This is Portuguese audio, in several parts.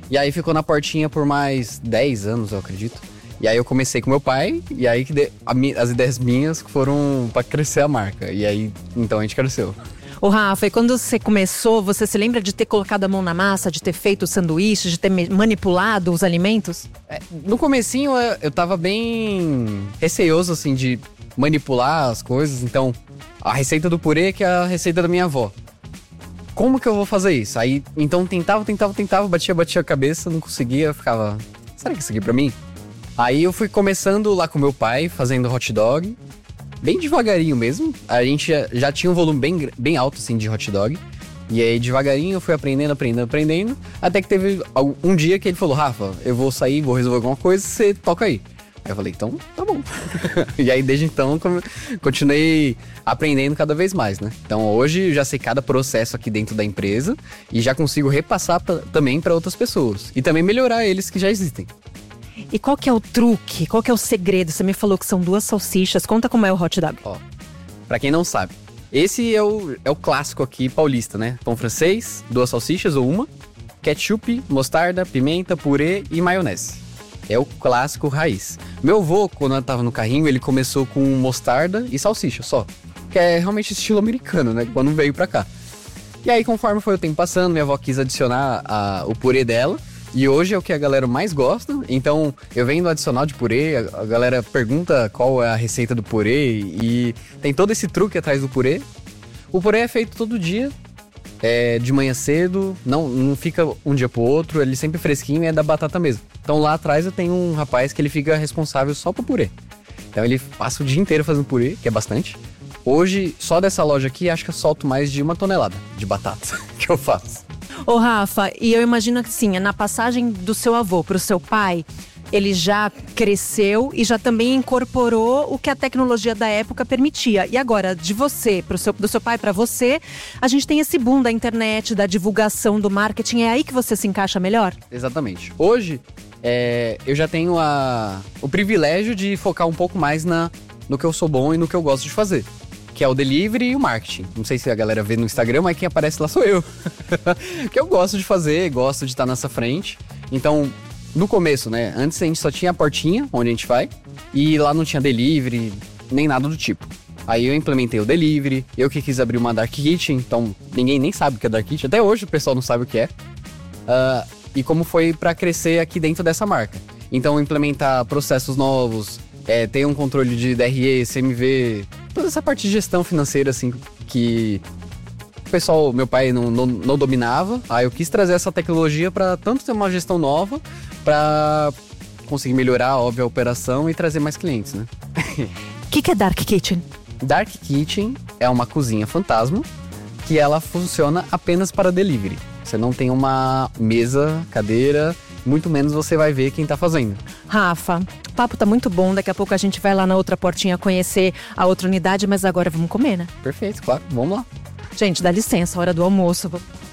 E aí ficou na portinha por mais 10 anos, eu acredito. E aí eu comecei com meu pai, e aí as ideias minhas foram pra crescer a marca. E aí, então a gente cresceu. Ô Rafa, e quando você começou, você se lembra de ter colocado a mão na massa, de ter feito sanduíches, de ter manipulado os alimentos? No comecinho eu tava bem receoso, assim, de manipular as coisas. Então, a receita do purê, que é a receita da minha avó. Como que eu vou fazer isso? Aí, então tentava, batia a cabeça, não conseguia, ficava... Será que isso aqui é pra mim? Aí eu fui começando lá com meu pai, fazendo hot dog. Bem devagarinho mesmo. A gente já tinha um volume bem alto, assim, de hot dog. E aí, devagarinho, eu fui aprendendo. Até que teve um dia que ele falou, Rafa, eu vou sair, vou resolver alguma coisa, você toca aí. Aí eu falei, então, tá bom. E aí, desde então, continuei aprendendo cada vez mais, né? Então, hoje, eu já sei cada processo aqui dentro da empresa. E já consigo repassar também para outras pessoas. E também melhorar eles que já existem. E qual que é o truque? Qual que é o segredo? Você me falou que são 2 salsichas. Conta como é o hot dog. Ó, pra quem não sabe, esse é o clássico aqui paulista, né? Pão francês, 2 salsichas ou uma, ketchup, mostarda, pimenta, purê e maionese. É o clássico raiz. Meu avô, quando eu tava no carrinho, ele começou com mostarda e salsicha só. Que é realmente estilo americano, né? Quando veio pra cá. E aí, conforme foi o tempo passando, minha avó quis adicionar o purê dela. E hoje é o que a galera mais gosta. Então, eu venho no adicional de purê, a galera pergunta qual é a receita do purê. E tem todo esse truque atrás do purê. O purê é feito todo dia, de manhã cedo, não fica um dia pro outro, ele sempre fresquinho e é da batata mesmo. Então lá atrás eu tenho um rapaz que ele fica responsável só pro purê. Então ele passa o dia inteiro fazendo purê, que é bastante. Hoje, só dessa loja aqui, acho que eu solto mais de 1 tonelada de batata que eu faço. Ô Rafa, e eu imagino que sim, na passagem do seu avô pro seu pai, ele já cresceu e já também incorporou o que a tecnologia da época permitia. E agora, de você, do seu pai para você, a gente tem esse boom da internet, da divulgação, do marketing. É aí que você se encaixa melhor? Exatamente. Hoje, eu já tenho o privilégio de focar um pouco mais no que eu sou bom e no que eu gosto de fazer. Que é o delivery e o marketing. Não sei se a galera vê no Instagram, mas quem aparece lá sou eu. Que eu gosto de fazer, gosto de estar nessa frente. Então, no começo, né? Antes a gente só tinha a portinha, onde a gente vai. E lá não tinha delivery, nem nada do tipo. Aí eu implementei o delivery. Eu que quis abrir uma Dark Kitchen. Então, ninguém nem sabe o que é Dark Kitchen. Até hoje o pessoal não sabe o que é. E como foi pra crescer aqui dentro dessa marca. Então, implementar processos novos. Ter um controle de DRE, CMV... Toda essa parte de gestão financeira, assim, que o pessoal, meu pai não dominava. Aí eu quis trazer essa tecnologia para tanto ter uma gestão nova, para conseguir melhorar, óbvio, a operação e trazer mais clientes, né? O que é Dark Kitchen? Dark Kitchen é uma cozinha fantasma que ela funciona apenas para delivery. Você não tem uma mesa, cadeira, muito menos você vai ver quem tá fazendo. Rafa, o papo tá muito bom, daqui a pouco a gente vai lá na outra portinha conhecer a outra unidade, mas agora vamos comer, né? Perfeito, claro, vamos lá. Gente, dá licença, hora do almoço.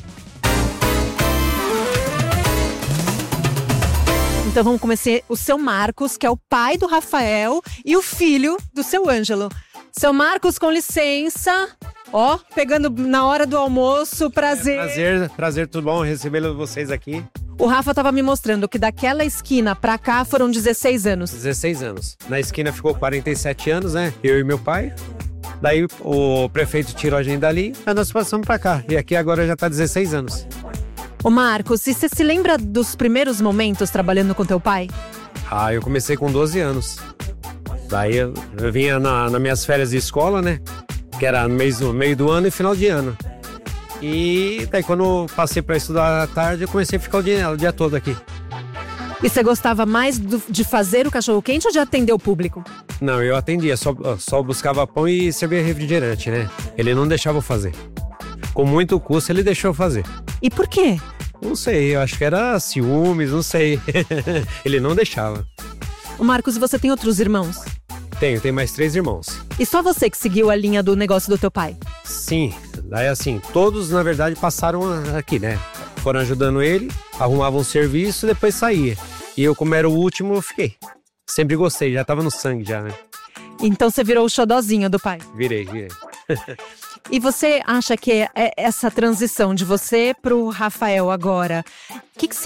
Então vamos conhecer o seu Marcos, que é o pai do Rafael e o filho do seu Ângelo. Seu Marcos, com licença. Ó, pegando na hora do almoço, prazer. Prazer, tudo bom recebê-lo vocês aqui. O Rafa tava me mostrando que daquela esquina pra cá foram 16 anos. 16 anos. Na esquina ficou 47 anos, né? Eu e meu pai. Daí o prefeito tirou a gente dali, aí nós passamos pra cá. E aqui agora já tá 16 anos. Ô Marcos, e você se lembra dos primeiros momentos trabalhando com teu pai? Eu comecei com 12 anos. Daí eu vinha nas minhas férias de escola, né? Que era no meio do ano e final de ano. E daí quando eu passei para estudar à tarde, eu comecei a ficar o dia todo aqui. E você gostava mais de fazer o cachorro-quente ou de atender o público? Não, eu atendia, só buscava pão e servia refrigerante, né? Ele não deixava eu fazer. Com muito custo, ele deixou eu fazer. E por quê? Não sei, eu acho que era ciúmes, não sei. Ele não deixava. Ô Marcos, você tem outros irmãos? Tenho mais 3 irmãos. E só você que seguiu a linha do negócio do teu pai? Sim, daí assim, todos na verdade passaram aqui, né? Foram ajudando ele, arrumavam o serviço e depois saía. E eu, como era o último, eu fiquei. Sempre gostei, já tava no sangue já, né? Então você virou o xodózinho do pai? Virei. E você acha que essa transição de você pro Rafael agora, o que